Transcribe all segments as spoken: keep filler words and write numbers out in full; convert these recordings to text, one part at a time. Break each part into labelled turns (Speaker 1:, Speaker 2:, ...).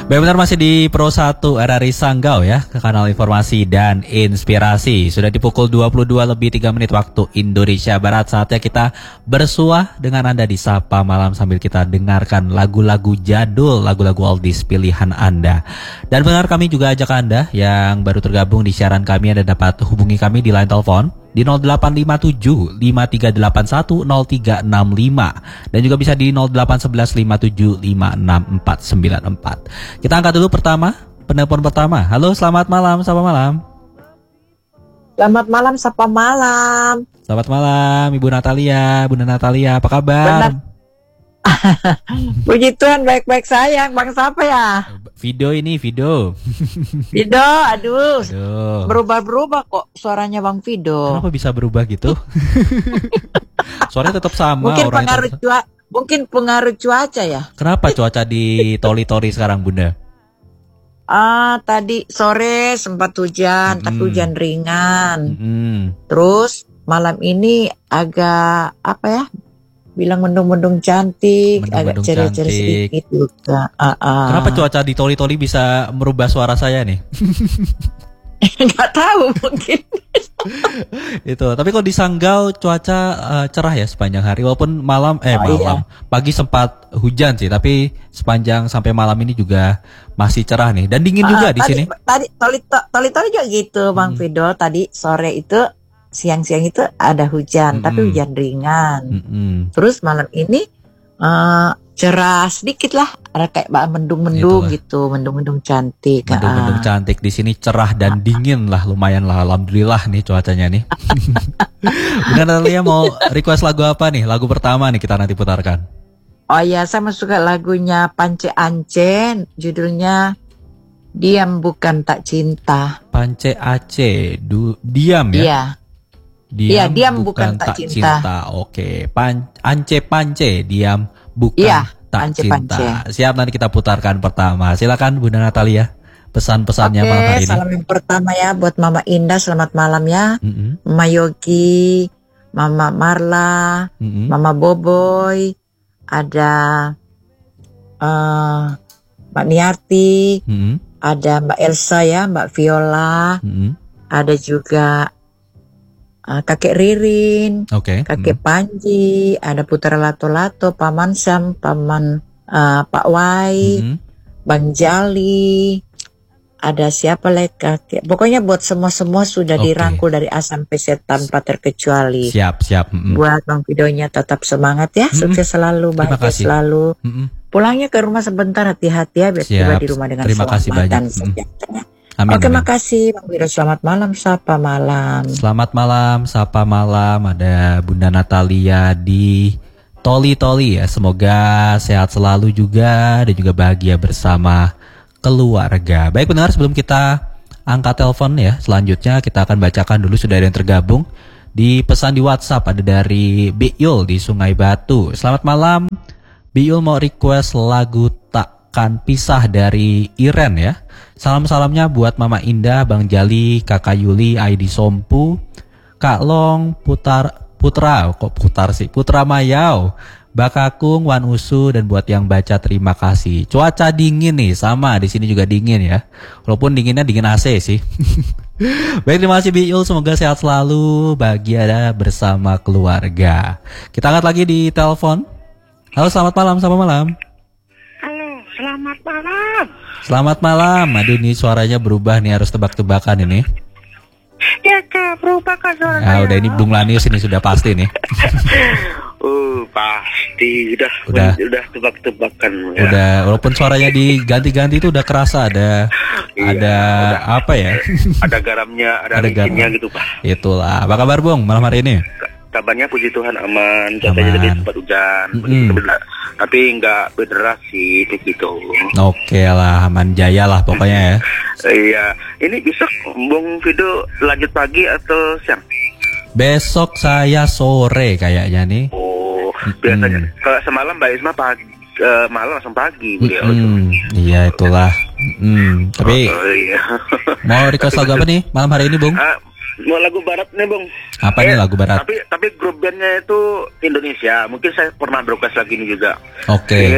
Speaker 1: Baik, benar masih di Pro satu R R I Sanggau ya, ke kanal informasi dan inspirasi. Sudah di pukul dua puluh dua lebih tiga menit waktu Indonesia Barat. Saatnya kita bersuah dengan Anda di Sapa Malam sambil kita dengarkan lagu-lagu jadul, lagu-lagu oldies pilihan Anda. Dan benar kami juga ajak Anda yang baru tergabung di siaran kami, Anda dapat hubungi kami di line telepon di nol delapan lima tujuh lima tiga delapan satu nol tiga enam lima dan juga bisa di nol delapan satu satu lima tujuh lima enam empat sembilan empat. Kita angkat dulu pertama, penelpon pertama. Halo, selamat malam, sapa malam.
Speaker 2: Selamat malam, sapa malam.
Speaker 1: Selamat malam, Ibu Natalia, Bunda Natalia, apa kabar?
Speaker 2: Puji Tuhan, baik-baik sayang. Bang siapa ya?
Speaker 1: Video ini, video.
Speaker 2: Vido, aduh,
Speaker 1: Aduh.
Speaker 2: berubah-berubah kok suaranya Bang Vido.
Speaker 1: Kenapa bisa berubah gitu? Suaranya tetap sama.
Speaker 2: Mungkin
Speaker 1: orangnya
Speaker 2: pengaruh
Speaker 1: tetap...
Speaker 2: cuaca, mungkin pengaruh cuaca ya.
Speaker 1: Kenapa cuaca di Toli-Toli sekarang, Bunda?
Speaker 2: Ah, tadi sore sempat hujan,
Speaker 1: Mm-mm.
Speaker 2: tapi hujan ringan.
Speaker 1: Mm-mm.
Speaker 2: Terus malam ini agak apa ya? Bilang mendung-mendung cantik,
Speaker 1: Mendung-mendung
Speaker 2: agak ceria-ceria
Speaker 1: cantik.
Speaker 2: sedikit juga. Ah, ah.
Speaker 1: Kenapa cuaca di Toli-Toli bisa merubah suara saya nih?
Speaker 2: Nggak tahu mungkin.
Speaker 1: Itu. Tapi kalau di Sanggau cuaca uh, cerah ya sepanjang hari, walaupun malam eh
Speaker 2: Oh,
Speaker 1: malam pagi sempat hujan sih, tapi sepanjang sampai malam ini juga masih cerah nih dan dingin juga
Speaker 2: Ah,
Speaker 1: di
Speaker 2: tadi,
Speaker 1: sini.
Speaker 2: Tadi toli toli toli juga gitu, Bang
Speaker 1: Hmm.
Speaker 2: Vido. Tadi sore itu, siang-siang itu ada hujan,
Speaker 1: Mm-mm.
Speaker 2: tapi hujan ringan.
Speaker 1: Mm-mm.
Speaker 2: Terus malam ini eh, cerah sedikit lah, ada kayak mendung-mendung
Speaker 1: Itulah.
Speaker 2: gitu, mendung-mendung cantik.
Speaker 1: Mendung-mendung
Speaker 2: Ah.
Speaker 1: cantik di sini, cerah dan dingin lah, lumayan lah, alhamdulillah nih cuacanya nih. Bunda Natalia mau request lagu apa nih? Lagu pertama nih kita nanti putarkan.
Speaker 2: Oh ya, saya suka lagunya Pance Ancen, judulnya Diam Bukan Tak Cinta.
Speaker 1: Pance Aceh, du, diam ya.
Speaker 2: Iya. Iya, diam bukan tak cinta.
Speaker 1: Oke, Pan, Ance Pance, diam bukan
Speaker 2: Iya,
Speaker 1: tak
Speaker 2: Ance
Speaker 1: cinta. Siap, nanti kita putarkan pertama. Silakan Bunda Natalia, pesan-pesannya malam hari
Speaker 2: Oke,
Speaker 1: ini.
Speaker 2: salam yang pertama ya buat Mama Indah, selamat malam ya.
Speaker 1: Mm-mm,
Speaker 2: Mama Yogi, Mama Marla,
Speaker 1: mm-mm,
Speaker 2: Mama Boboy, ada eh, Mbak Niarti,
Speaker 1: mm-mm,
Speaker 2: ada Mbak Elsa ya, Mbak Viola,
Speaker 1: mm-mm.
Speaker 2: ada juga eh, Kakek Ririn,
Speaker 1: Oke.
Speaker 2: Kakek Panji, ada Putra Lato-Lato, Paman Sam, Paman eh, Pak Wai,
Speaker 1: Mm-mm.
Speaker 2: Bang Jali, ada siapa lagi kakek. Pokoknya buat semua-semua sudah
Speaker 1: Oke.
Speaker 2: dirangkul dari A sampai Z tanpa terkecuali.
Speaker 1: Siap, siap. Mm-mm.
Speaker 2: Buat Bang videonya tetap semangat ya,
Speaker 1: Mm-mm.
Speaker 2: sukses selalu,
Speaker 1: Terima
Speaker 2: bahagia
Speaker 1: kasih.
Speaker 2: selalu.
Speaker 1: Mm-mm.
Speaker 2: Pulangnya ke rumah sebentar, hati-hati ya, biar tiba
Speaker 1: Siap.
Speaker 2: di rumah dengan
Speaker 1: Terima kasih
Speaker 2: selamat
Speaker 1: banyak.
Speaker 2: dan
Speaker 1: Mm-mm.
Speaker 2: sejahtera.
Speaker 1: Amin,
Speaker 2: Oke,
Speaker 1: amin.
Speaker 2: makasih Bang Wiro. Selamat malam, sapa malam.
Speaker 1: Selamat malam, sapa malam. Ada Bunda Natalia di Toli-Toli ya. Semoga sehat selalu juga dan juga bahagia bersama keluarga. Baik pendengar, sebelum kita angkat telepon ya, selanjutnya kita akan bacakan dulu sudah ada yang tergabung di pesan di WhatsApp. Ada dari Biul di Sungai Batu. Selamat malam. Biul mau request lagu Takkan Pisah dari Iren ya. Salam-salamnya buat Mama Indah, Bang Jali, Kakak Yuli, Aidi Sompu, Kak Long, Putar, Putra, kok Putar sih, Putra Mayau, Bakakung, Wan Usu, dan buat yang baca terima kasih. Cuaca dingin nih, sama di sini juga dingin ya. Walaupun dinginnya dingin A C sih. Baik, terima kasih Biul, semoga sehat selalu, bahagia bersama keluarga. Kita angkat lagi di telepon. Halo, selamat malam, selamat malam.
Speaker 3: Halo, selamat malam.
Speaker 1: Selamat malam. Aduh, ini suaranya berubah nih, harus tebak-tebakan ini.
Speaker 3: Ya kak, berubah kak suara
Speaker 1: Nah,
Speaker 3: saya.
Speaker 1: udah ini Bung Lanius ini sudah pasti nih.
Speaker 3: Uh, pasti udah
Speaker 1: Udah.
Speaker 3: udah tebak-tebakan ya.
Speaker 1: Udah, walaupun suaranya diganti-ganti itu udah kerasa ada
Speaker 3: Iya,
Speaker 1: ada
Speaker 3: udah.
Speaker 1: apa ya?
Speaker 3: Ada garamnya, ada,
Speaker 1: Ada
Speaker 3: licinnya
Speaker 1: garam.
Speaker 3: gitu pak.
Speaker 1: Itulah. Apa kabar Bung malam hari ini?
Speaker 3: Kabarnya puji Tuhan aman. Cuacanya
Speaker 1: Aman.
Speaker 3: tadi sempat hujan,
Speaker 1: Mm-mm.
Speaker 3: begitu, tapi nggak berderas sih begitu.
Speaker 1: Oke lah, aman jaya lah pokoknya ya.
Speaker 3: Iya, ini besok Bung Vido lanjut pagi atau siang?
Speaker 1: Besok saya sore kayaknya nih.
Speaker 3: Oh, biasanya kalau semalam Mbak Isma pagi, eh, malam langsung pagi beliau.
Speaker 1: Hmm, iya itulah. Hmm, tapi
Speaker 3: Oh, iya.
Speaker 1: mau request lagu apa nih malam hari ini Bung?
Speaker 3: Ah, mau lagu barat nih Bung.
Speaker 1: Apa nih lagu barat?
Speaker 3: Tapi tapi grup bandnya itu Indonesia. Mungkin saya pernah broadcast lagi ini juga.
Speaker 1: Oke.
Speaker 3: Ini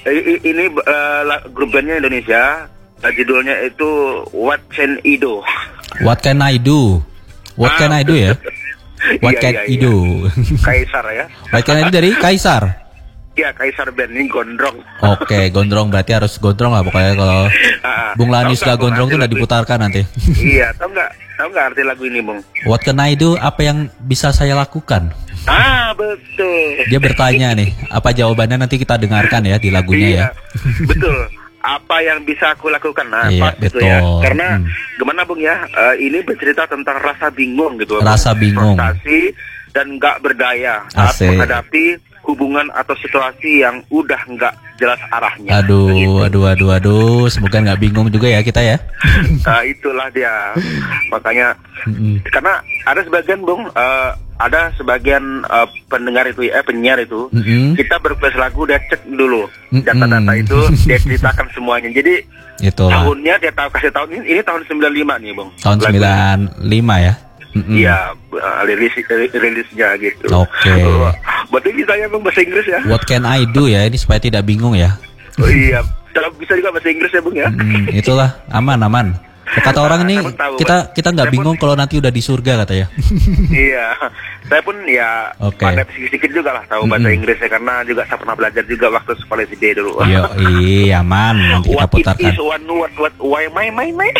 Speaker 3: I- i- ini uh, la- grup bandnya Indonesia. Uh, judulnya itu What Can I Do.
Speaker 1: What can I do? What can I do ya? What
Speaker 3: Iya,
Speaker 1: can
Speaker 3: iya,
Speaker 1: I
Speaker 3: iya.
Speaker 1: do?
Speaker 3: Kaisar ya.
Speaker 1: What can I do dari Kaisar.
Speaker 3: Iya, Kaisar band ini gondrong.
Speaker 1: Oke, gondrong berarti harus gondrong lah pokoknya kalau
Speaker 3: Ah,
Speaker 1: Bung Lani
Speaker 3: tahu
Speaker 1: sudah
Speaker 3: nggak, Bung,
Speaker 1: gondrong tuh
Speaker 3: arti
Speaker 1: udah
Speaker 3: lagu-
Speaker 1: diputarkan nanti.
Speaker 3: Iya, tahu nggak? Tahu nggak arti lagu ini, Bung?
Speaker 1: What can I do? Apa yang bisa saya lakukan?
Speaker 3: Ah, betul.
Speaker 1: Dia bertanya nih, apa jawabannya nanti kita dengarkan ya di lagunya ya.
Speaker 3: Iya, betul. Apa yang bisa aku lakukan? Nah,
Speaker 1: Iya,
Speaker 3: pas gitu ya.
Speaker 1: betul.
Speaker 3: Karena
Speaker 1: Hmm.
Speaker 3: gimana Bung ya? eh, ini bercerita tentang rasa bingung gitu. Bung.
Speaker 1: Rasa bingung.
Speaker 3: Frustasi dan nggak berdaya saat
Speaker 1: Asik.
Speaker 3: menghadapi hubungan atau situasi yang udah nggak jelas arahnya.
Speaker 1: Aduh,
Speaker 3: Begitu.
Speaker 1: aduh, aduh, aduh. Semoga nggak bingung juga ya kita ya.
Speaker 3: Nah, itulah dia. Makanya
Speaker 1: Mm-mm.
Speaker 3: karena ada sebagian Bung, eh, ada sebagian eh, pendengar itu eh penyiar itu
Speaker 1: Mm-mm.
Speaker 3: kita berkuas lagu dia cek dulu
Speaker 1: Mm-mm.
Speaker 3: data-data itu, dia ceritakan semuanya. Jadi
Speaker 1: Itulah.
Speaker 3: tahunnya dia tahu, kasih tahun ini, ini tahun sembilan puluh lima nih Bung.
Speaker 1: Tahun
Speaker 3: Lagu
Speaker 1: sembilan puluh lima ya. Mm-mm.
Speaker 3: ini. Iya, eh, rilis rilisnya gitu.
Speaker 1: Oke.
Speaker 3: Oh, berarti bisanya Bung bahasa Inggris ya?
Speaker 1: What can I do ya? Ini supaya tidak bingung ya.
Speaker 3: Oh, iya. Kalau bisa juga bahasa Inggris ya Bung ya?
Speaker 1: Mm, itulah aman aman. Kata orang ini
Speaker 3: Saya pun tahu,
Speaker 1: kita
Speaker 3: Bang.
Speaker 1: kita nggak
Speaker 3: Saya
Speaker 1: bingung
Speaker 3: pun-
Speaker 1: kalau nanti udah di surga katanya.
Speaker 3: Iya, saya pun ya
Speaker 1: Oke.
Speaker 3: pada sedikit-sedikit juga lah tahu bahasa
Speaker 1: Mm-mm.
Speaker 3: Inggris ya, karena juga saya pernah belajar juga waktu sekolah S D dulu.
Speaker 1: Yo, iya aman. Nanti kita
Speaker 3: What it
Speaker 1: putarkan.
Speaker 3: is, one, what, what, why, my, my, my.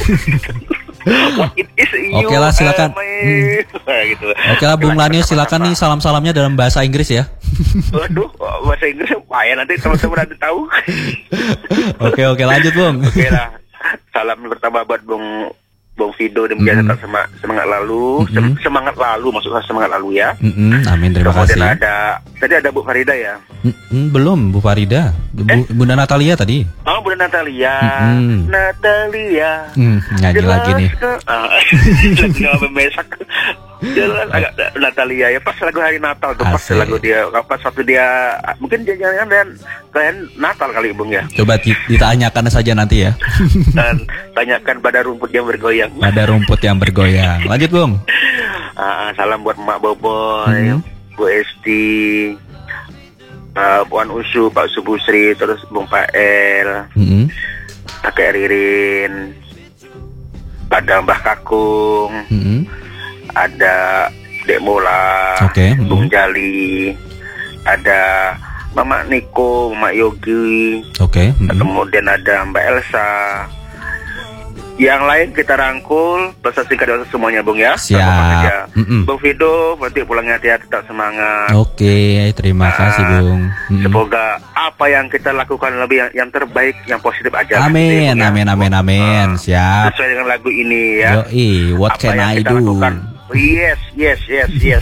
Speaker 3: What it is, you,
Speaker 1: Oke lah, silakan.
Speaker 3: uh, my.
Speaker 1: Hmm.
Speaker 3: Nah, gitu.
Speaker 1: Oke lah Bung Lanius, silakan nih salam-salamnya dalam bahasa Inggris ya.
Speaker 3: Waduh, bahasa Inggris payah nanti teman-teman nanti tahu.
Speaker 1: Oke oke lanjut Bung.
Speaker 3: Oke lah, salam pertama buat Bung Bung Fido dan biasa
Speaker 1: Mm-mm.
Speaker 3: tetap semangat, semangat lalu, Sem-
Speaker 1: Mm-mm.
Speaker 3: semangat lalu maksudnya semangat lalu ya.
Speaker 1: Mm-mm, amin terima
Speaker 3: Kemudian
Speaker 1: kasih.
Speaker 3: ada tadi ada Bu Farida ya.
Speaker 1: Mm-mm, belum Bu Farida, Bu,
Speaker 3: Eh?
Speaker 1: Bunda Natalia tadi.
Speaker 3: Oh, Bunda Natalia.
Speaker 1: Mm-mm.
Speaker 3: Natalia.
Speaker 1: Hmm, nyanyi
Speaker 3: Jelas
Speaker 1: lagi nih.
Speaker 3: ke- Ah, lagunya apa mesak. Jelas agak Natalia ya pas lagu hari Natal tuh pas
Speaker 1: Asik.
Speaker 3: lagu dia pas waktu dia mungkin dia jangan dan kalian Natal kali Bung ya.
Speaker 1: Coba di- ditanyakan saja nanti ya.
Speaker 3: Dan tanyakan pada rumput yang bergoyang.
Speaker 1: Ada rumput yang bergoyang. Lanjut Bung.
Speaker 3: Ah, salam buat Mak Boboy,
Speaker 1: Mhm.
Speaker 3: Bu Esti, uh, Puan Usu, Pak Subusri, terus Bung Pael,
Speaker 1: Mm-mm.
Speaker 3: Kakek Ririn, ada Mbah Kakung,
Speaker 1: Mm-mm.
Speaker 3: ada Dek Mola,
Speaker 1: Oke, mhm.
Speaker 3: Bung Jali, ada Mama Niko, Mama Yogi,
Speaker 1: Oke. mm-mm.
Speaker 3: kemudian ada Mbak Elsa. Yang lain kita rangkul pesan singkat dari semuanya Bung ya.
Speaker 1: Siap.
Speaker 3: Sama saja.
Speaker 1: Mm-mm.
Speaker 3: Bung Fido, berarti pulangnya hati-hati, tetap semangat.
Speaker 1: Oke, terima kasih
Speaker 3: Ah,
Speaker 1: Bung. Mm-mm.
Speaker 3: Semoga apa yang kita lakukan lebih yang, yang terbaik, yang positif aja.
Speaker 1: Amin,
Speaker 3: Gitu ya.
Speaker 1: amin, amin, amin.
Speaker 3: Ah,
Speaker 1: Siap.
Speaker 3: Sesuai dengan lagu ini ya.
Speaker 1: Yoi, what
Speaker 3: Apa
Speaker 1: can
Speaker 3: yang
Speaker 1: I
Speaker 3: kita
Speaker 1: do?
Speaker 3: lakukan. Yes, yes, yes, yes.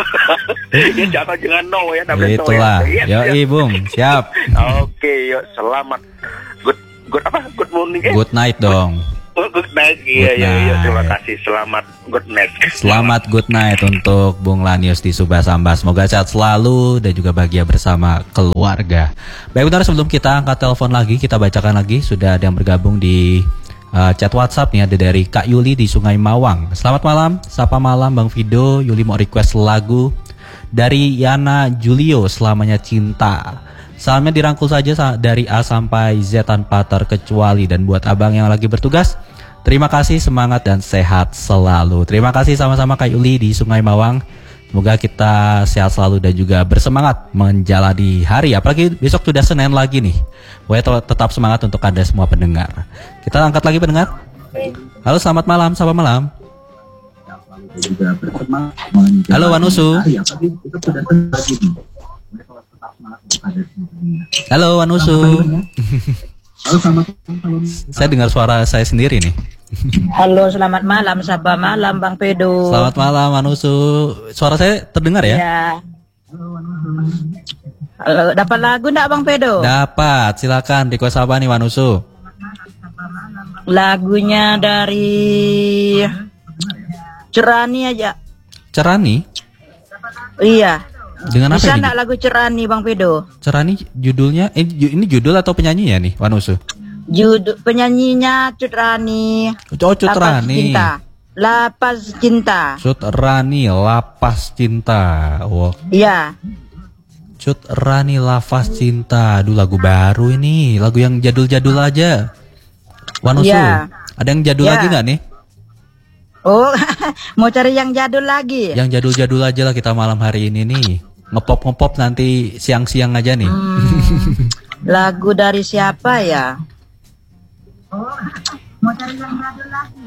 Speaker 3: Ya jangan jangan no ya, tak boleh no
Speaker 1: Itulah.
Speaker 3: ya. Yes,
Speaker 1: Yoi
Speaker 3: yes.
Speaker 1: Bung, siap.
Speaker 3: Oke, yuk selamat. Good, good apa? Good morning. Eh?
Speaker 1: Good night dong.
Speaker 3: Oh, good night. Iya,
Speaker 1: Good
Speaker 3: iya, iya. Terima
Speaker 1: night.
Speaker 3: kasih. Selamat good night.
Speaker 1: Selamat good night untuk Bung Lanius di Subah Samba. Semoga sehat selalu dan juga bahagia bersama keluarga. Baik, benar sebelum kita angkat telepon lagi, kita bacakan lagi. Sudah ada yang bergabung di uh, chat WhatsApp nih, ada dari Kak Yuli di Sungai Mawang. Selamat malam, sapa malam Bang Fido. Yuli mau request lagu dari Yana Julio, Selamanya Cinta. Salamnya dirangkul saja sa- dari A sampai Z tanpa terkecuali. Dan buat abang yang lagi bertugas, terima kasih, semangat dan sehat selalu. Terima kasih sama-sama Kak Yuli di Sungai Mawang. Semoga kita sehat selalu dan juga bersemangat menjalani hari. Apalagi besok sudah Senin lagi nih. Pokoknya tetap semangat untuk Anda semua pendengar. Kita angkat lagi pendengar. Halo, selamat malam, selamat malam. Halo Wanusu. Halo Wanusu. Saya dengar suara saya sendiri nih.
Speaker 4: Halo, selamat malam, Sabah malam, Bang Pedo.
Speaker 1: Selamat malam Wanusu. Suara saya terdengar ya?
Speaker 4: Ya. Halo, dapat lagu enggak Bang Pedo?
Speaker 1: Dapat, silakan. Request apa nih Wanusu?
Speaker 4: Lagunya dari Cerani aja.
Speaker 1: Cerani?
Speaker 4: Iya.
Speaker 1: Dengan apa
Speaker 4: Bisa
Speaker 1: ini?
Speaker 4: enggak lagu Cerani Bang Pedo?
Speaker 1: Cerani judulnya, eh, ju- ini judul atau penyanyi ya nih Wanusu?
Speaker 4: Judul penyanyinya Cut Rani.
Speaker 1: Oh, Cut
Speaker 4: Lapas
Speaker 1: Rani.
Speaker 4: Cinta. Lapas Cinta.
Speaker 1: Cut Rani, Lapas Cinta. Wow.
Speaker 4: Iya.
Speaker 1: Cut Rani Lafaz Cinta. Aduh, lagu baru ini. Lagu yang jadul-jadul aja. Wanusu,
Speaker 4: Ya.
Speaker 1: ada yang jadul
Speaker 4: Ya.
Speaker 1: lagi nggak nih?
Speaker 4: Oh, mau cari yang jadul lagi?
Speaker 1: Yang jadul-jadul aja lah kita malam hari ini nih. Ngepop-ngepop nanti siang-siang aja nih.
Speaker 4: Hmm, lagu dari siapa ya? Oh, mau cari yang jadul lagi?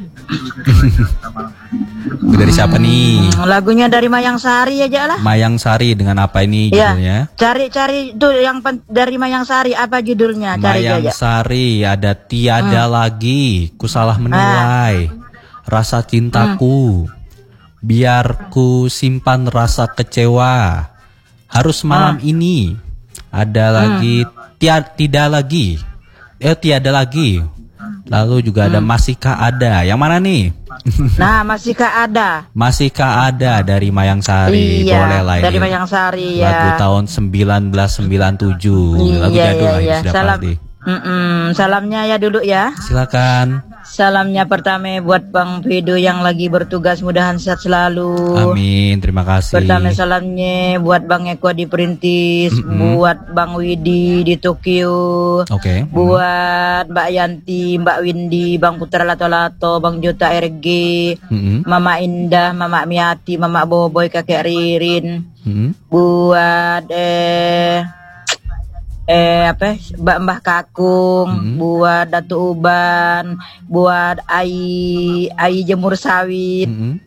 Speaker 1: Dari siapa nih?
Speaker 4: Hmm, lagunya dari Mayang Sari aja lah.
Speaker 1: Mayang Sari dengan apa ini
Speaker 4: Ya,
Speaker 1: judulnya?
Speaker 4: cari-cari tuh yang pen- dari Mayang Sari apa judulnya? Cari
Speaker 1: Mayang
Speaker 4: aja.
Speaker 1: Sari, ada Tiada Lagi, Ku Salah Menilai, Rasa Cintaku, Biar Ku Simpan Rasa Kecewa, Harus Malam Ini, ada lagi tia- Tidak Lagi, eh Tiada Lagi, lalu juga ada Masihkah Ada, yang mana nih?
Speaker 4: Nah, masihkah ada?
Speaker 1: Masihkah Ada dari Mayang Sari,
Speaker 4: Iya,
Speaker 1: boleh lah
Speaker 4: dari
Speaker 1: ini.
Speaker 4: Mayang Sari
Speaker 1: Lagu
Speaker 4: ya.
Speaker 1: tahun sembilan belas sembilan puluh tujuh, lagu
Speaker 4: Iya,
Speaker 1: jadul
Speaker 4: iya,
Speaker 1: lah ini
Speaker 4: iya.
Speaker 1: sudah
Speaker 4: Salam.
Speaker 1: pasti.
Speaker 4: Mm-mm, salamnya ya dulu ya.
Speaker 1: Silakan.
Speaker 4: Salamnya pertama buat Bang Fido yang lagi bertugas, mudahan sehat selalu.
Speaker 1: Amin, terima kasih.
Speaker 4: Pertama salamnya buat Bang Eko di Perintis,
Speaker 1: Mm-mm.
Speaker 4: buat Bang Widi di Tokyo,
Speaker 1: Oke.
Speaker 4: buat Mbak Yanti, Mbak Windy, Bang Putra Lato-Lato, Bang Jota R G,
Speaker 1: Mm-mm.
Speaker 4: Mama Indah, Mama Miati, Mama Boboy, Kakek Ririn,
Speaker 1: Mm-mm.
Speaker 4: buat eh eh apa Mbak Mbah Kakung,
Speaker 1: Mm-mm.
Speaker 4: buat Datu Uban, buat Ai Ai Jemur Sawit,
Speaker 1: Mm-mm.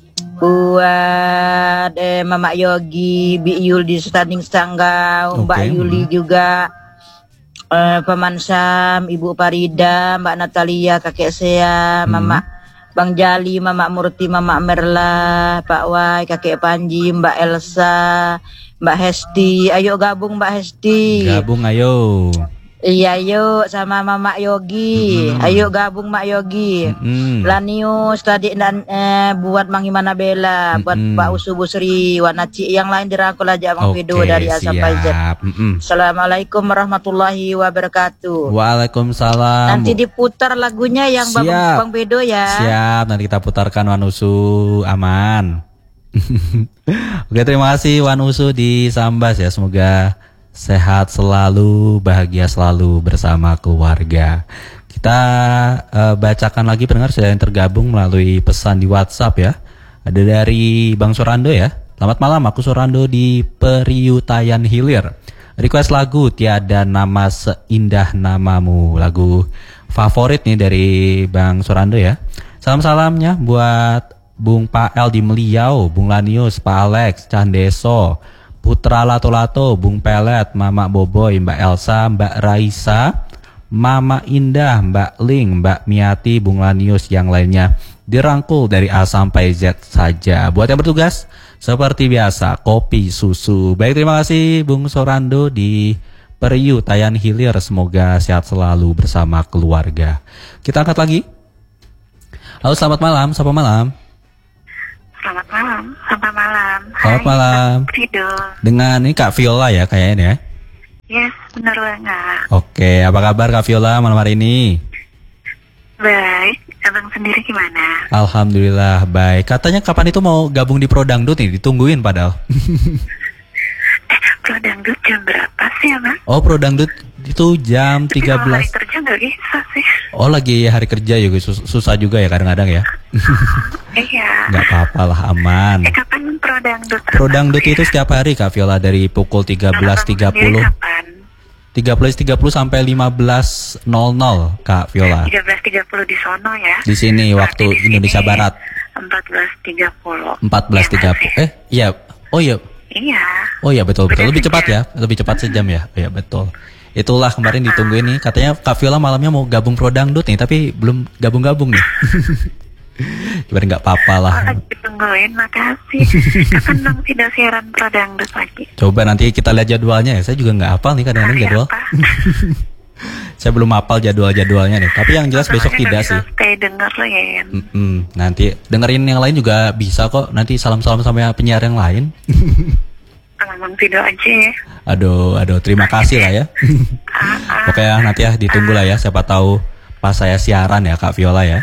Speaker 4: buat eh, Mama Yogi, Bi Yul di Standing Sanggau,
Speaker 1: Oke,
Speaker 4: Mbak Yuli
Speaker 1: mm.
Speaker 4: juga, eh, Paman Sam, Ibu Parida, Mbak Natalia, Kakek Sea, Mama Bang Jali, Mama Murti, Mama Merla, Pak Wai, Kakek Panji, Mbak Elsa, Mbak Hesti. Ayo gabung Mbak Hesti.
Speaker 1: Gabung ayo.
Speaker 4: Iya yuk sama Mama Yogi.
Speaker 1: Mm-mm.
Speaker 4: Ayo gabung Mak Yogi.
Speaker 1: Mm-mm.
Speaker 4: Lanius tadi dan eh, buat Mang Imana Bella, buat
Speaker 1: Mm-mm.
Speaker 4: Pak Usu Busri, Wanaci yang lain dirangkul aja Bang
Speaker 1: Oke,
Speaker 4: Fido dari A sampai Z.
Speaker 1: siap. Mm-mm.
Speaker 4: Assalamualaikum warahmatullahi wabarakatuh.
Speaker 1: Waalaikumsalam.
Speaker 4: Nanti diputar lagunya yang Bang,
Speaker 1: Siap.
Speaker 4: Bang Fido ya.
Speaker 1: Siap, nanti kita putarkan Wanusu, aman. Oke, terima kasih Wanusu di Sambas ya. Semoga sehat selalu, bahagia selalu bersama keluarga. Kita eh, bacakan lagi pendengar sudah yang tergabung melalui pesan di WhatsApp ya. Ada dari Bang Sorando ya. Selamat malam, aku Sorando di Periutayan Hilir. Request lagu Tiada Nama Seindah Namamu, lagu favorit nih dari Bang Sorando ya. Salam-salamnya buat Bung Pael di Meliau, Bung Lanius, Pak Alex, Candeso, Putra Lato-Lato, Bung Pelet, Mama Boboy, Mbak Elsa, Mbak Raisa, Mama Indah, Mbak Ling, Mbak Miati, Bung Lanius, yang lainnya dirangkul dari A sampai Z saja. Buat yang bertugas, seperti biasa, kopi, susu. Baik, terima kasih Bung Sorando di Periutayan Hilir. Semoga sehat selalu bersama keluarga. Kita angkat lagi. Halo, selamat malam, selamat malam.
Speaker 5: Selamat malam, selamat malam.
Speaker 1: Selamat malam.
Speaker 5: Fido.
Speaker 1: Dengan ini Kak Viola ya kayaknya ya.
Speaker 5: Yes, benar banget.
Speaker 1: Oke, apa kabar Kak Viola malam hari ini?
Speaker 5: Baik, abang sendiri gimana?
Speaker 1: Alhamdulillah baik. Katanya kapan itu mau gabung di Pro Dangdut nih, ditungguin padahal.
Speaker 5: Eh, Pro Dangdut jam berapa sih, abang?
Speaker 1: Oh, Pro Dangdut itu jam
Speaker 5: Tapi
Speaker 1: tiga
Speaker 5: kalau hari
Speaker 1: belas.
Speaker 5: kerja nggak bisa sih.
Speaker 1: Oh, lagi hari kerja juga sus- susah juga ya kadang-kadang ya.
Speaker 5: Iya.
Speaker 1: Nggak apa-apa lah, aman.
Speaker 5: Eh, kapan Pro Dangdut?
Speaker 1: Pro
Speaker 5: abang?
Speaker 1: Dangdut itu setiap hari Kak Viola dari pukul tiga belas tiga
Speaker 5: Abang sendiri
Speaker 1: puluh.
Speaker 5: kapan?
Speaker 1: tiga belas tiga puluh sampai lima belas nol nol Kak Viola.
Speaker 5: tiga belas tiga puluh di sono ya.
Speaker 1: Di sini waktu
Speaker 5: Berarti di
Speaker 1: Indonesia
Speaker 5: sini
Speaker 1: Barat
Speaker 5: empat belas tiga puluh.
Speaker 1: empat belas tiga puluh. Eh, iya. Oh iya.
Speaker 5: Iya.
Speaker 1: Oh iya betul betul.
Speaker 5: Beda
Speaker 1: Lebih cepat ya.
Speaker 5: sejam.
Speaker 1: Lebih cepat sejam ya. Oh iya betul. Itulah kemarin ditungguin nih. Katanya Kak Viola malamnya mau gabung Pro Dangdut nih, tapi belum gabung-gabung nih. Gimana nggak apa-apa lah.
Speaker 5: Oh, lagi tungguin, makasih. Kapan Bang Fido siaran Pro Dangdut lagi?
Speaker 1: Coba nanti kita lihat jadwalnya ya. Saya juga nggak hafal nih kadang-kadang
Speaker 5: Hari
Speaker 1: jadwal.
Speaker 5: apa?
Speaker 1: Saya belum hafal jadwal-jadwalnya nih. Tapi yang jelas besok
Speaker 5: Soalnya
Speaker 1: tidak
Speaker 5: nggak
Speaker 1: sih.
Speaker 5: bisa stay denger lo ya. Yan.
Speaker 1: Mm-mm. Nanti dengerin yang lain juga bisa kok. Nanti salam-salam sama penyiar yang lain.
Speaker 5: Sama Bang Fido aja ya.
Speaker 1: Aduh, aduh, terima kasih lah ya.
Speaker 5: Ah, ah.
Speaker 1: Oke ya, nanti ya ditunggu lah ya. Siapa tahu pas saya siaran ya Kak Viola ya.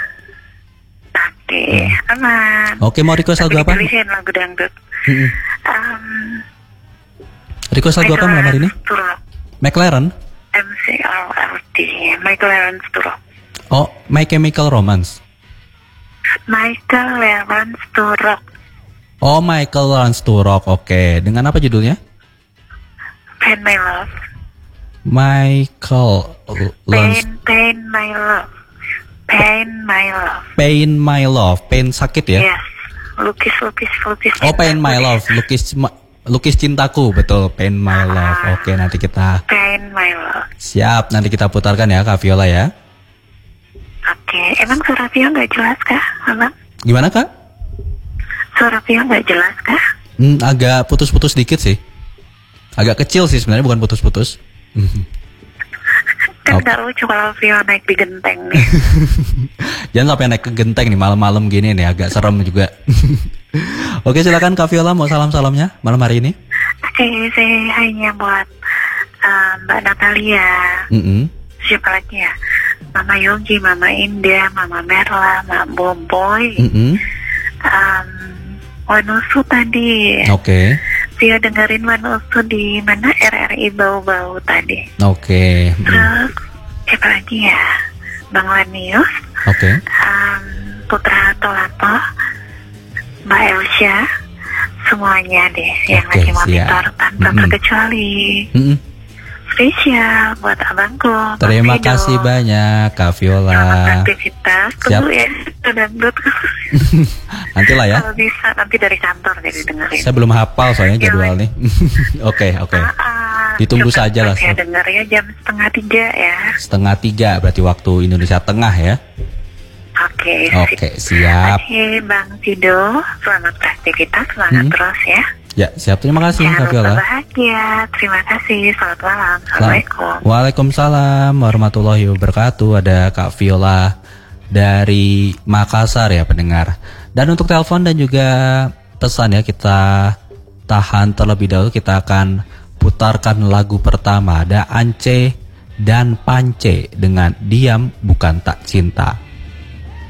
Speaker 5: Oke, aman.
Speaker 1: Oke, mau request lagu
Speaker 5: Tapi
Speaker 1: apa?
Speaker 5: dipilihin lagu dangdut.
Speaker 1: Mm-mm.
Speaker 5: Um,
Speaker 1: Request lagu apa malam hari ini?
Speaker 5: Turok.
Speaker 1: McLaren?
Speaker 5: M C L R T. Michael Lawrence Turok.
Speaker 1: Oh, My Chemical Romance.
Speaker 5: Michael Lawrence Turok.
Speaker 1: Oh, Michael Lawrence Turok. Oke, dengan apa judulnya?
Speaker 5: Pain My Love.
Speaker 1: Michael Lawrence.
Speaker 5: Pain, Pain My Love. Pain My Love.
Speaker 1: Pain My Love. Pain sakit ya?
Speaker 5: Yes. Lukis, lukis, lukis.
Speaker 1: Oh, Pain My Love. Lukis ma- lukis cintaku, betul. Pain My Love. Oke, nanti kita
Speaker 5: Pain My Love.
Speaker 1: siap. Nanti kita putarkan ya, Kak Viola ya.
Speaker 5: Oke, emang suara Vio nggak jelas kah, Abang?
Speaker 1: Gimana, Kak?
Speaker 5: Suara Vio nggak jelas kah?
Speaker 1: Hmm, agak putus-putus dikit sih. Agak kecil sih sebenarnya, bukan putus-putus.
Speaker 5: Kan
Speaker 1: Oke.
Speaker 5: nggak lucu kalau Vio naik di genteng nih.
Speaker 1: Jangan sampai naik ke genteng nih malam-malam gini nih, agak serem juga. Oke, silakan Kak Viola mau salam-salamnya malam hari ini.
Speaker 5: Oke, saya hanya buat uh, Mbak Natalia.
Speaker 1: Mm-mm.
Speaker 5: Siapa lagi ya? Mama Yogi, Mama Indah, Mama Merla, Mak Boboy,
Speaker 1: Mm-mm.
Speaker 5: um, Wanusu tadi.
Speaker 1: Oke,
Speaker 5: Vio dengerin Wanusu di mana R R I Bau-Bau tadi.
Speaker 1: oke, Mm.
Speaker 5: Terus siapa lagi ya? Bang Lanius,
Speaker 1: oke.
Speaker 5: um, Putra Tolato, Mbak Elsha, semuanya deh yang
Speaker 1: Oke,
Speaker 5: lagi monitor
Speaker 1: siap.
Speaker 5: tanpa
Speaker 1: Mm-mm.
Speaker 5: terkecuali.
Speaker 1: Mm-mm.
Speaker 5: Spesial buat abangku. Bang
Speaker 1: Terima
Speaker 5: Fido.
Speaker 1: kasih banyak Kak
Speaker 5: Selamat
Speaker 1: Viola.
Speaker 5: aktivitas.
Speaker 1: Siap.
Speaker 5: Tunggu ya, dangdut.
Speaker 1: Nantilah ya.
Speaker 5: Kalau bisa nanti dari kantor jadi dengerin.
Speaker 1: Saya belum hafal soalnya
Speaker 5: Iya,
Speaker 1: jadwal nih. Oke, oke.
Speaker 5: Ah, ah.
Speaker 1: Ditunggu
Speaker 5: Coba
Speaker 1: saja lah,
Speaker 5: saya
Speaker 1: Sob.
Speaker 5: dengar ya jam setengah tiga ya.
Speaker 1: Setengah tiga berarti waktu Indonesia Tengah ya.
Speaker 5: Oke.
Speaker 1: Oke, siap.
Speaker 5: Oke, Bang Fido, selamat beraktivitas, semangat
Speaker 1: Hmm.
Speaker 5: terus ya.
Speaker 1: Ya, siap. Terima kasih
Speaker 5: Jangan
Speaker 1: Kak
Speaker 5: lupa
Speaker 1: Viola.
Speaker 5: bahagia. Terima kasih. Selamat malam. Assalamualaikum.
Speaker 1: Waalaikumsalam warahmatullahi wabarakatuh. Ada Kak Viola dari Makassar ya pendengar. Dan untuk telepon dan juga pesan ya, kita tahan terlebih dahulu. Kita akan putarkan lagu pertama. Ada Ance dan Pance dengan Diam Bukan Tak Cinta.